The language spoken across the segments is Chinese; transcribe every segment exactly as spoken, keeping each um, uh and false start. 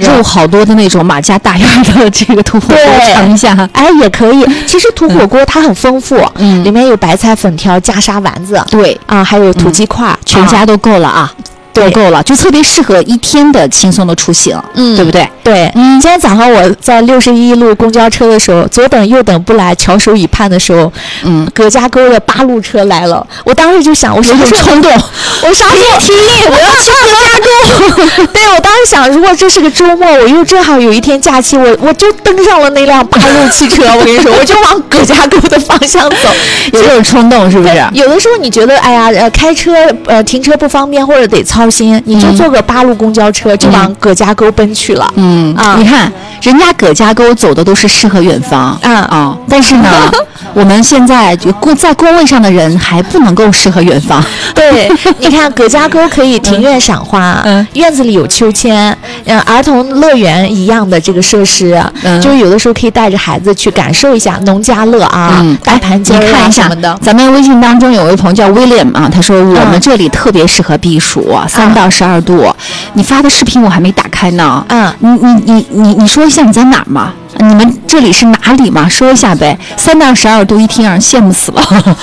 肉好多的那种马家大院的这个土火锅尝一下， 哎，也可以。其实土火锅它很丰富，嗯，里面有白菜、粉条、加沙丸子， 对啊，还有土鸡块，嗯、 全家都够了啊。都够了，就特别适合一天的轻松的出行，嗯，对不对？ 对，嗯，今天早上我在六十一路公交车的时候，左等右等不来，翘首以盼的时候，嗯，葛家沟的八路车来了，我当时就想，我什么冲动，我啥时候体力，我要去葛家沟。对，我当时想，如果这是个周末，我又正好有一天假期，我我就登上了那辆八路汽车，我跟你说，我就往葛家沟的方向走， 有这种冲动是不是？ 有的时候你觉得，哎呀，呃，开车呃停车不方便，或者得操心，你就坐个八路公交车，嗯、就往葛家沟奔去了。 嗯啊，你看人家葛家沟走的都是诗和远方，啊啊，但是呢，我们现在就在工位上的人还不能够诗和远方。 对，你看葛家沟可以庭院赏花，嗯，院子里有秋千，嗯，儿童乐园一样的这个设施，嗯，就有的时候可以带着孩子去感受一下农家乐啊，嗯，大盘鸡啊什么的。 咱们微信当中有位朋友叫 William 啊，他说我们这里特别适合避暑，三、嗯、到十二度。你发的视频我还没打开呢，嗯，你你你你你说一下你在哪儿嘛？你们这里是哪里嘛？说一下呗。三到十二度，一听让人羡慕死了。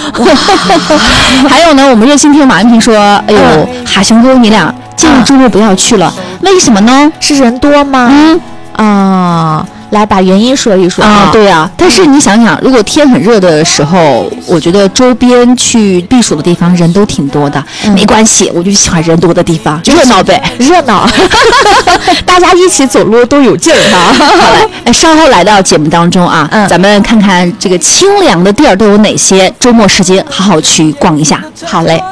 还有呢，我们热心听马云平说，哎呦，嗯、哈熊沟你俩建议周末不要去了，为什么呢？ 是人多吗？嗯啊。来把原因说一说啊，对啊，但是你想想，如果天很热的时候，我觉得周边去避暑的地方人都挺多的，嗯、没关系，我就喜欢人多的地方，热闹呗， 热闹，大家一起走路都有劲儿哈。 好嘞，哎，稍后来到节目当中啊，嗯、咱们看看这个清凉的地儿都有哪些，周末时间好好去逛一下。 好嘞。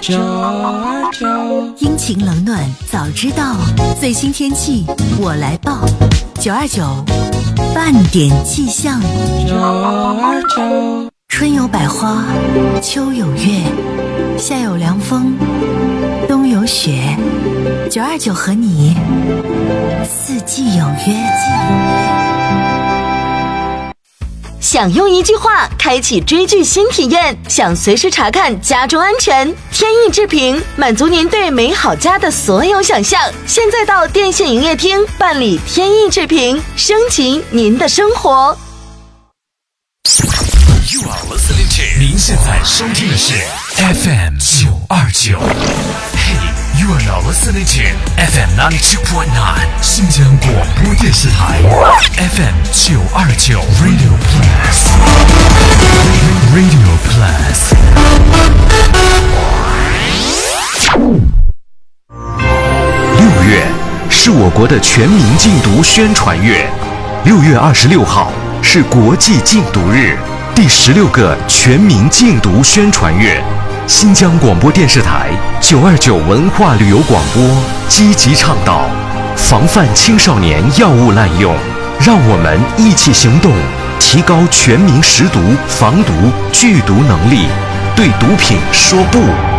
阴晴冷暖早知道，最新天气我来报。九二九半点气象。九二九春有百花，秋有月，夏有凉风，冬有雪。九二九和你四季有约。 想用一句话开启追剧新体验，想随时查看家中安全，天意志平满足您对美好家的所有想象。现在到电信营业厅办理天意志平，升级您的生活。 You are listening to 您现在收听的是 F M 九二九。Hey, you are now listening to F M ninety-two point nine 新疆广播电视台 F M 九二九 Radio Plus Radio Plus。六月是我国的全民禁毒宣传月，六月二十六号是国际禁毒日。第十六个全民禁毒宣传月，新疆广播电视台九二九文化旅游广播积极倡导防范青少年药物滥用，让我们一起行动，提高全民识毒、防毒、拒毒能力，对毒品说不。